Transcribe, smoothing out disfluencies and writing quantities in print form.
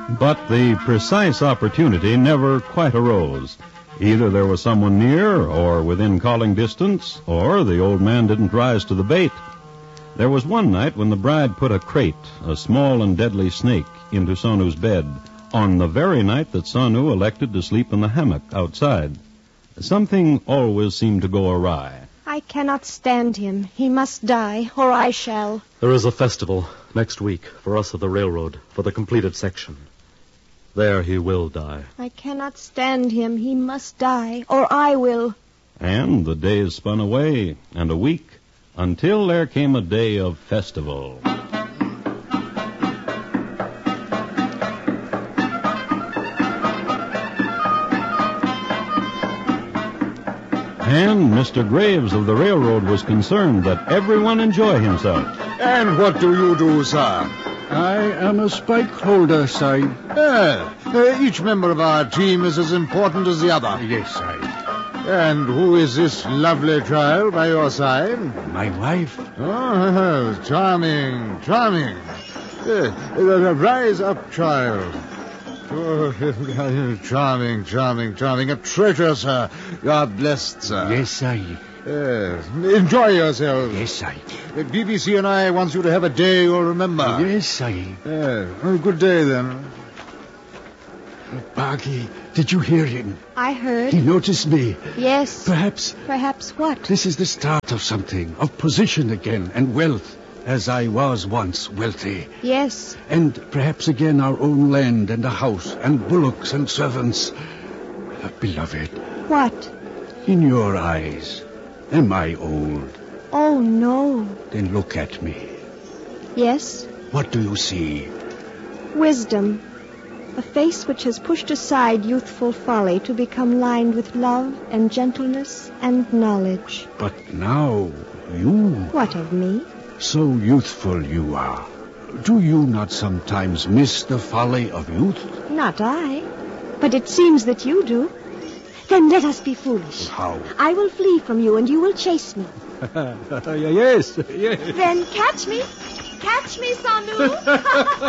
But the precise opportunity never quite arose. Either there was someone near or within calling distance, or the old man didn't rise to the bait. There was one night when the bride put a crate, a small and deadly snake, into Sanu's bed, on the very night that Sanu elected to sleep in the hammock outside. Something always seemed to go awry. I cannot stand him. He must die, or I shall. There is a festival next week for us of the railroad, for the completed section. There he will die. I cannot stand him. He must die, or I will. And the days spun away, and a week, until there came a day of festival. And Mr. Graves of the railroad was concerned that everyone enjoy himself. And what do you do, sir? I am a spike holder, Sahib. Each member of our team is as important as the other. Yes, Sahib. And who is this lovely child by your side? My wife. Oh, charming. Rise up, child. Oh, charming. A treasure, sir. You are blessed, sir. Yes, Sahib. Enjoy yourself. Yes, Sahib. BBC and I want you to have a day you'll remember. Yes, Sahib. Good day, then. Bagi, did you hear him? I heard. He noticed me. Yes. Perhaps Perhaps what? this is the start of something, of position again, and wealth, as I was once wealthy. Yes. And perhaps again our own land and a house, and bullocks and servants. Beloved, What? in your eyes, am I old? Oh, no. Then look at me. Yes. What do you see? Wisdom. A face which has pushed aside youthful folly to become lined with love and gentleness and knowledge. But now, you, What of me? so youthful you are. Do you not sometimes miss the folly of youth? Not I. But it seems that you do. Then let us be foolish. How? I will flee from you and you will chase me. Yes. Then catch me. Catch me, Sanu.